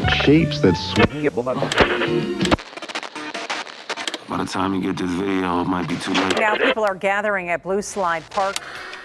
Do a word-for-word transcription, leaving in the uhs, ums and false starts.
shapes that swing. By the time you get this video, it might be too late. Now people are gathering at Blue Slide Park.